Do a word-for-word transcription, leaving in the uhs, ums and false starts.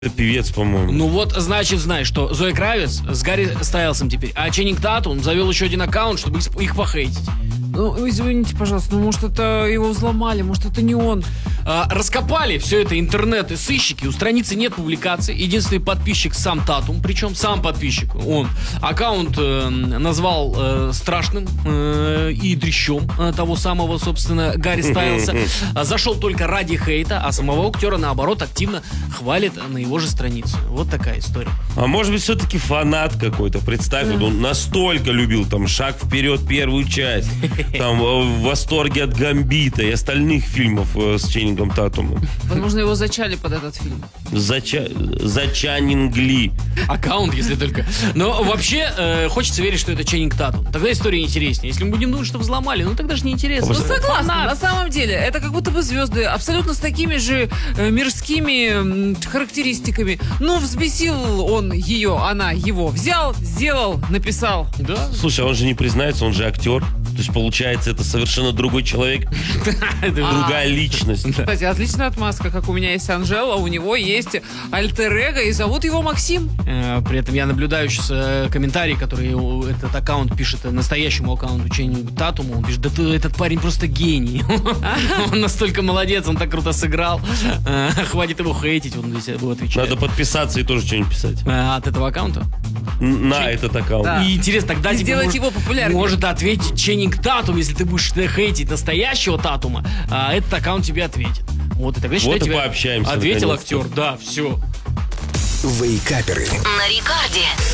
Певец, по-моему. Ну вот, значит, знаешь, что Зоя Кравец с Гарри Стайлсом теперь, а Ченнинг Татум завел еще один аккаунт, чтобы их похейтить. Ну, извините, пожалуйста, ну, может, это его взломали, может, это не он. А, раскопали все это интернет и сыщики, у страницы нет публикаций. Единственный подписчик сам Татум, причем сам подписчик, он. Аккаунт э, назвал э, страшным э, и дрищом э, того самого, собственно, Гарри Стайлса. Зашел только ради хейта, а самого актера, наоборот, активно хвалит на его же странице. Вот такая история. А может быть, все-таки фанат какой-то. Представь, вот он настолько любил там «Шаг вперед», первую часть, там в восторге от «Гамбита» и остальных фильмов с Ченнингом Татумом. Возможно, его зачали под этот фильм. Зача... Зачанингли. Аккаунт, если только. Но вообще, э, хочется верить, что это Ченнинг Татум. Тогда история интереснее. Если мы будем думать, что взломали, ну тогда же неинтересно. Ну, согласна. На самом деле, это как будто бы звезды абсолютно с такими же э, мирскими э, характеристиками. Ну, взбесил он ее, она его взял, сделал, написал. Да. Слушай, а он же не признается, он же актер. То есть, получается, это совершенно другой человек, другая личность. Кстати, отличная отмазка, как у меня есть Анжела, у него есть альтер-эго, и зовут его Максим. При этом я наблюдаю сейчас комментарий, который этот аккаунт пишет настоящему аккаунту Ченнингу Татуму. Он пишет: да ты, этот парень просто гений. Он настолько молодец, он так круто сыграл. Хватит его хейтить, он здесь отвечает. Надо подписаться и тоже что-нибудь писать. От этого аккаунта? На этот аккаунт. И интересно, тогда тебе сделать его популярнее. Может ответить Ченнинг Татум, если ты будешь хейтить настоящего Татума, а этот аккаунт тебе ответит. Вот, и тогда считай, вот и тебе пообщаемся. ответил наконец-то. актер, да, все. Вейкаперы. На Рекорде.